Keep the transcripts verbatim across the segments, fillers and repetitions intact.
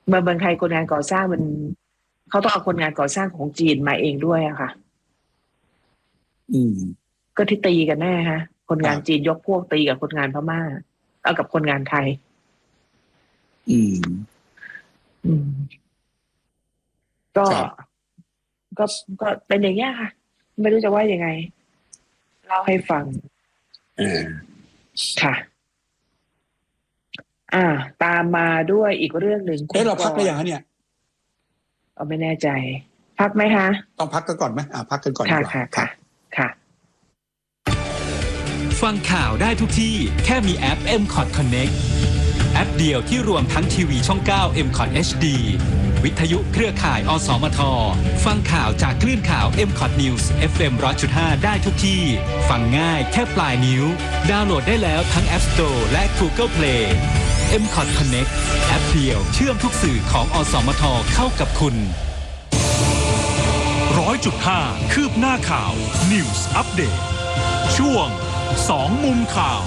เมืองเมืองไทยคนงานก่อสร้างมันเขาต้องเอาคนงานก่อสร้างของจีนมาเองด้วยอะค่ะอืมก็ที่ตีกันแน่ฮะคนงานครับจีนยกพวกตีกับคนงานพม่าเอากับคนงานไทยอืมอืมก็ครับก็ก็เป็นอย่างเงี้ยค่ะไม่รู้จะว่ายังไงเล่าให้ฟังอ่าค่ะ อ่า ตามมาด้วยอีกเรื่องหนึ่งคุณเอ๊ะเรากรณ์พักไปยังฮะเนี่ยเอาไม่แน่ใจพักไหมคะต้องพักกันก่อนไหมอ่าพักกันก่อนดีค่ะกว่าค่ะค่ะครับค่ะฟังข่าวได้ทุกที่แค่มีแอป เอ็ม คอท Connect แอปเดียวที่รวมทั้งทีวีช่อง เก้า เอ็ม คอท เอช ดี วิทยุเครือข่ายอสมทฟังข่าวจากคลื่นข่าว เอ็ม คอท News เอฟ เอ็ม หนึ่งร้อยจุดห้า ได้ทุกที่ฟังง่ายแค่ปลายนิ้วดาวน์โหลดได้แล้วทั้ง App Store และ Google Play เอ็ม คอท Connect แอปเดียวเชื่อมทุกสื่อของอสมทเข้ากับคุณร้อยจุดห้าคืบหน้าข่าว News Update ช่วงสองมุมข่าว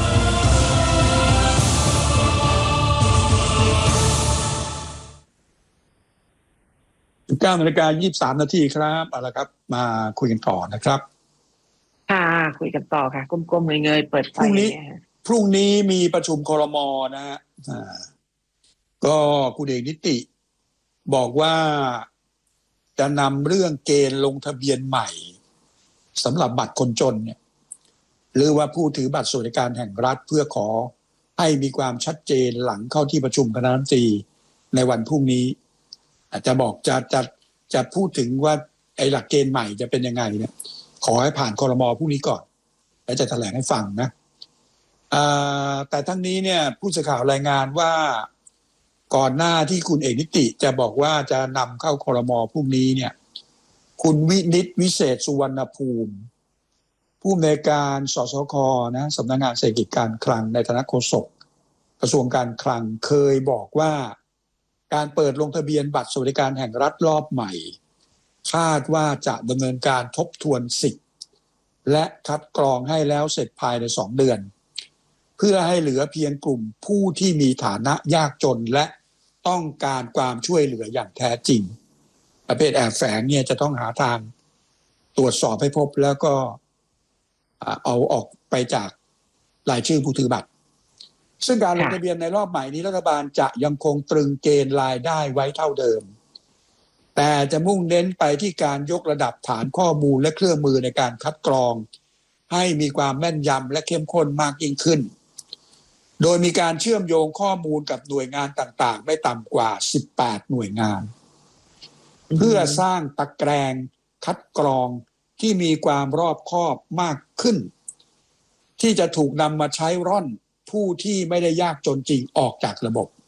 เก้านาฬิกายี่สิบสามนาทีครับเอาละครับมาคุยกันต่อนะครับค่ะคุยกันต่อค่ะก้มๆเงยๆเปิดไฟพรุ่งนี้เนี่ยพรุ่งนี้มีประชุมครม.นะฮะอ่าก็คุณเอกนิติบอกว่าจะนำเรื่องเกณฑ์ลงทะเบียนใหม่สำหรับบัตรคนจนเนี่ยหรือว่าผู้ถือบัตรสวัสดิการแห่งรัฐเพื่อขอให้มีความชัดเจนหลังเข้าที่ประชุมคณะรัฐมนตรีในวันพรุ่งนี้อาจจะบอกจะจะจะพูดถึงว่าไอ้หลักเกณฑ์ใหม่จะเป็นยังไงเนี่ยขอให้ผ่านครม.พรุ่งนี้ก่อนแล้วจะแถลงให้ฟังนะแต่ทั้งนี้เนี่ยผู้สื่อข่าวรายงานว่าก่อนหน้าที่คุณเอกนิติจะบอกว่าจะนำเข้าครม.พรุ่งนี้เนี่ยคุณวินิตวิเศษสุวรรณภูมิผู้อำนวยการสสค.นะสำนักงานเศรษฐกิจการคลังในฐานะโฆษกกระทรวงการคลังเคยบอกว่าการเปิดลงทะเบียนบัตรสวัสดิการแห่งรัฐรอบใหม่คาดว่าจะดำเนินการทบทวนสิทธิ์และคัดกรองให้แล้วเสร็จภายในสองเดือนเพื่อให้เหลือเพียงกลุ่มผู้ที่มีฐานะยากจนและต้องการความช่วยเหลืออย่างแท้จริงประเภทแอบแฝงเนี่ยจะต้องหาทางตรวจสอบให้พบแล้วก็เอาออกไปจากรายชื่อผู้ถือบัตรซึ่งการลงทะเบียนในรอบใหม่นี้รัฐบาลจะยังคงตรึงเกณฑ์รายได้ไว้เท่าเดิมแต่จะมุ่งเน้นไปที่การยกระดับฐานข้อมูลและเครื่องมือในการคัดกรองให้มีความแม่นยำและเข้มข้นมากยิ่งขึ้นโดยมีการเชื่อมโยงข้อมูลกับหน่วยงานต่างๆไม่ต่ำกว่าสิบแปดหน่วยงานเพื่อสร้างตะแกรงคัดกรองที่มีความรอบคอบมากขึ้นที่จะถูกนำมาใช้ร่อนผู้ที่ไม่ได้ยากจนจริงออกจากระบบ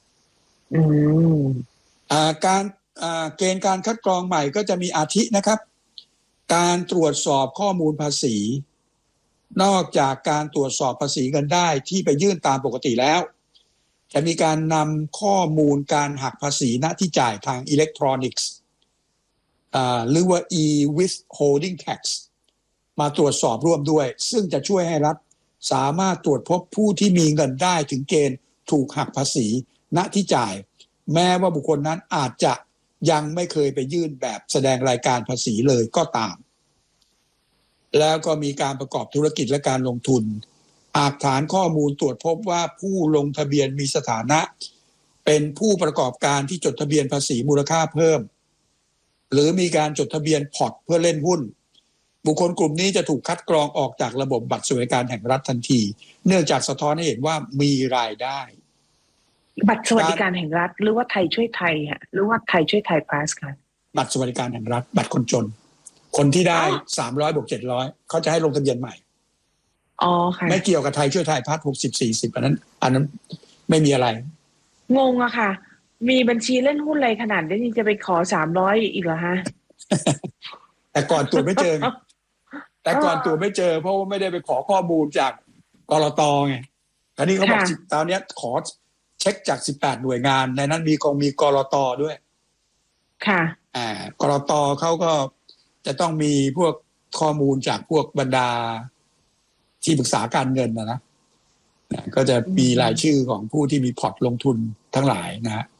การเกณฑ์การคัดกรองใหม่ก็จะมีอาทินะครับการตรวจสอบข้อมูลภาษีนอกจากการตรวจสอบภาษีเงินได้ที่ไปยื่นตามปกติแล้วจะมีการนำข้อมูลการหักภาษีณที่จ่ายทางอิเล็กทรอนิกส์หรือว่า e-withholding tax มาตรวจสอบร่วมด้วยซึ่งจะช่วยให้รัฐสามารถตรวจพบผู้ที่มีเงินได้ถึงเกณฑ์ถูกหักภาษีณที่จ่ายแม้ว่าบุคคลนั้นอาจจะยังไม่เคยไปยื่นแบบแสดงรายการภาษีเลยก็ตามแล้วก็มีการประกอบธุรกิจและการลงทุนหากฐานข้อมูลตรวจพบว่าผู้ลงทะเบียนมีสถานะเป็นผู้ประกอบการที่จดทะเบียนภาษีมูลค่าเพิ่มหรือมีการจดทะเบียนพอร์ตเพื่อเล่นหุ้นบุคคลกลุ่มนี้จะถูกคัดกรองออกจากระบบบัตรสวัสดิการแห่งรัฐทันทีเนื่องจากสะท้อนให้เห็นว่ามีรายได้บัตรสวัสดิการแห่งรัฐหรือว่าไทยช่วยไทยฮะหรือว่าไทยช่วยไทยพาสค่ะบัตรสวัสดิการแห่งรัฐบัตรคนจนคนที่ได้สามร้อยบวกเจ็ดร้อยเขาจะให้ลงทะเบียนใหม่อ๋อค่ะไม่เกี่ยวกับไทยช่วยไทยพาสหกสิบ สี่สิบอันนั้นอันนั้นไม่มีอะไรงงอะค่ะมีบัญชีเล่นหุ้นอะไรขนาดนี้จะไปขอสามร้อยอีกเหรอฮะแต่ก่อนตรวจไม่เจอแต่ก่อนตรวจไม่เจอเพราะว่าไม่ได้ไปขอข้อมูลจากกลต.ไงตอนนี้เขาบอกตอนนี้ขอเช็คจากสิบแปดหน่วยงานในนั้นมีกองมีกลต.ด้วยค่ะอ่ากลต.เขาก็จะต้องมีพวกข้อมูลจากพวกบรรดาที่ปรึกษาการเงินนะนะก็จะมีรายชื่อของผู้ที่มีพอร์ตลงทุนทั้งหลายนะ